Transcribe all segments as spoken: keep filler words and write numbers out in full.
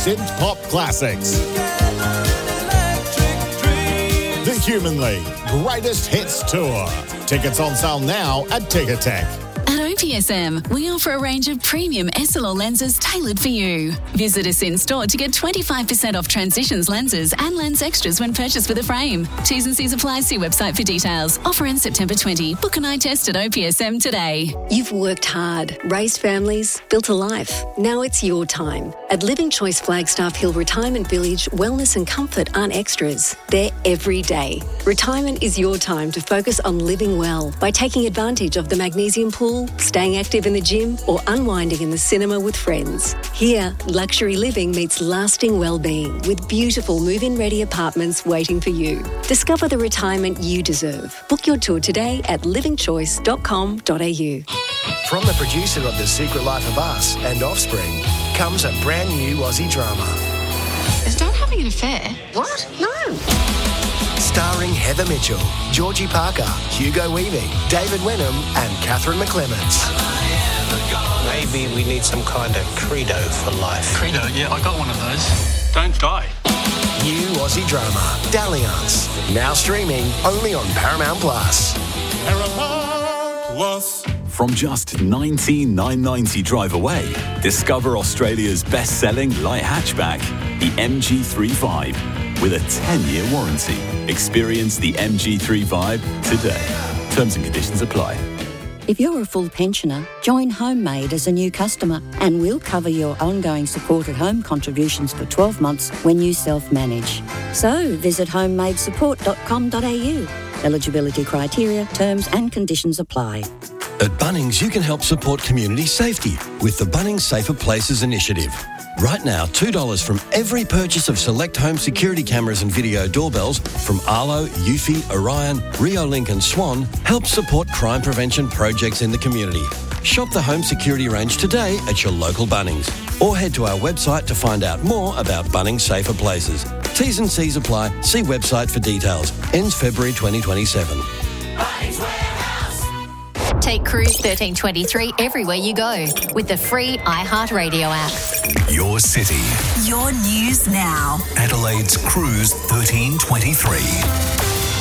synth pop classics. The Human League Greatest Hits Tour. Tickets on sale now at Ticketek. At O P S M, we offer a range of premium S L R lenses tailored for you. Visit us in store to get twenty-five percent off Transitions lenses and lens extras when purchased with a frame. T's and C's apply. See website for details. Offer ends September twentieth. Book an eye test at O P S M today. You've worked hard, raised families, built a life. Now it's your time. At Living Choice Flagstaff Hill Retirement Village, wellness and comfort aren't extras. They're every day. Retirement is your time to focus on living well by taking advantage of the magnesium pool, staying active in the gym, or unwinding in the cinema with friends. Here, luxury living meets lasting well-being with beautiful move-in ready apartments waiting for you. Discover the retirement you deserve. Book your tour today at living choice dot com dot a u. From the producer of The Secret Life of Us and Offspring comes a brand new Aussie drama. Is Dad having an affair? What? No. Starring Heather Mitchell, Georgie Parker, Hugo Weaving, David Wenham and Catherine McClements. Maybe we need some kind of credo for life. Credo? Yeah, I got one of those. Don't die. New Aussie drama, Dalliance. Now streaming only on Paramount Plus. Paramount Plus. From just nineteen thousand nine hundred ninety drive away, discover Australia's best-selling light hatchback, the M G thirty-five, with a ten-year warranty. Experience the M G thirty-five today. Terms and conditions apply. If you're a full pensioner, join HomeMade as a new customer and we'll cover your ongoing supported home contributions for twelve months when you self-manage. So visit homemade support dot com dot a u. Eligibility criteria, terms and conditions apply. At Bunnings, you can help support community safety with the Bunnings Safer Places initiative. Right now, two dollars from every purchase of select home security cameras and video doorbells from Arlo, Eufy, Orion, Reolink and Swan helps support crime prevention projects in the community. Shop the home security range today at your local Bunnings or head to our website to find out more about Bunnings Safer Places. T's and C's apply. See website for details. Ends February twenty twenty-seven. Take Cruise thirteen twenty-three everywhere you go with the free iHeartRadio app. Your city. Your news now. Adelaide's Cruise thirteen twenty-three.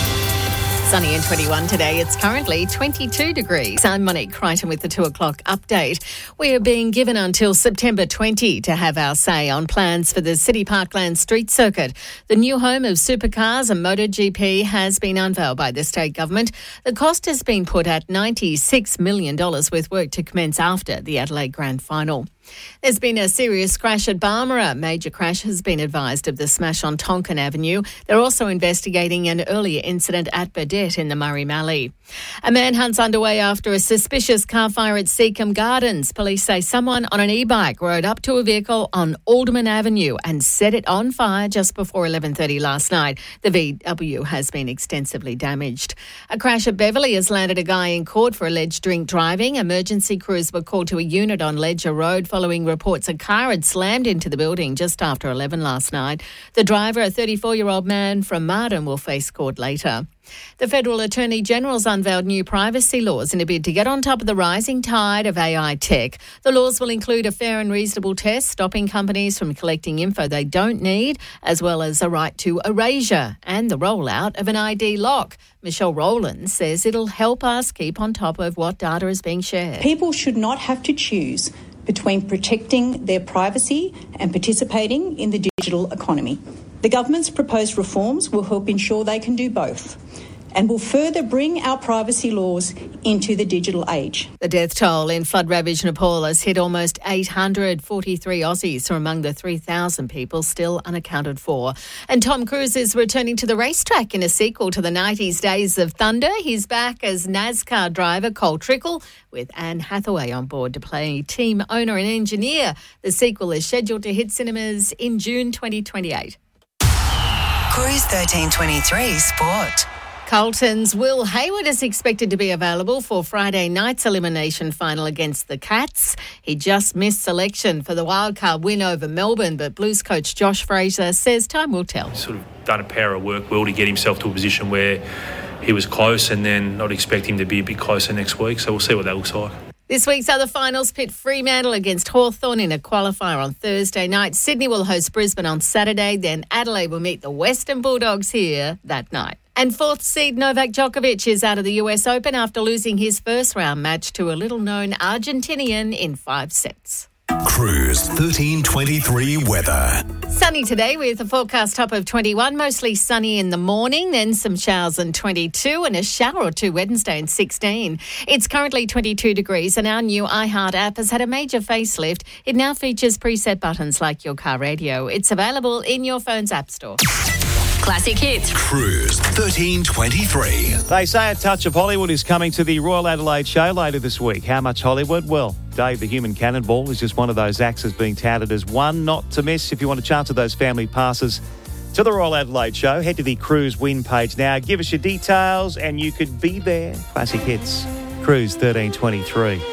Sunny and twenty-one today. It's currently twenty-two degrees. I'm Monique Crichton with the two o'clock update. We are being given until September twentieth to have our say on plans for the City Parkland Street Circuit. The new home of supercars and MotoGP has been unveiled by the state government. The cost has been put at ninety-six million dollars with work to commence after the Adelaide Grand Final. There's been a serious crash at Barmera. A major crash has been advised of the smash on Tonkin Avenue. They're also investigating an earlier incident at Burdett in the Murray Mallee. A manhunt's underway after a suspicious car fire at Seacombe Gardens. Police say someone on an e-bike rode up to a vehicle on Alderman Avenue and set it on fire just before eleven thirty last night. The V W has been extensively damaged. A crash at Beverley has landed a guy in court for alleged drink driving. Emergency crews were called to a unit on Ledger Road following reports a car had slammed into the building just after eleven last night. The driver, a thirty-four-year-old man from Marden, will face court later. The Federal Attorney General's unveiled new privacy laws in a bid to get on top of the rising tide of A I tech. The laws will include a fair and reasonable test, stopping companies from collecting info they don't need, as well as a right to erasure and the rollout of an I D lock. Michelle Rowland says it'll help us keep on top of what data is being shared. People should not have to choose between protecting their privacy and participating in the digital economy. The government's proposed reforms will help ensure they can do both and will further bring our privacy laws into the digital age. The death toll in flood-ravaged Nepal has hit almost eight hundred forty-three Aussies are among the three thousand people still unaccounted for. And Tom Cruise is returning to the racetrack in a sequel to the nineties Days of Thunder. He's back as NASCAR driver Cole Trickle with Anne Hathaway on board to play team owner and engineer. The sequel is scheduled to hit cinemas in June twenty twenty-eight. Cruise thirteen twenty-three Sport. Carlton's Will Hayward is expected to be available for Friday night's elimination final against the Cats. He just missed selection for the wildcard win over Melbourne, but Blues coach Josh Fraser says time will tell. He's sort of done a power of work well to get himself to a position where he was close, and then I'd expect him to be a bit closer next week, so we'll see what that looks like. This week's other finals pit Fremantle against Hawthorn in a qualifier on Thursday night. Sydney will host Brisbane on Saturday. Then Adelaide will meet the Western Bulldogs here that night. And fourth seed Novak Djokovic is out of the U S Open after losing his first round match to a little-known Argentinian in five sets. Cruise thirteen twenty-three weather. Sunny today with a forecast top of twenty-one, mostly sunny in the morning, then some showers and twenty-two, and a shower or two Wednesday and sixteen. It's currently twenty-two degrees, and our new iHeart app has had a major facelift. It now features preset buttons like your car radio. It's available in your phone's app store. Classic hits. Cruise thirteen twenty-three. They say a touch of Hollywood is coming to the Royal Adelaide show later this week. How much Hollywood? Well, Dave the Human Cannonball is just one of those acts that's being touted as one not to miss. If you want a chance of those family passes to the Royal Adelaide show, head to the Cruise Win page now. Give us your details and you could be there. Classic hits. Cruise thirteen twenty-three.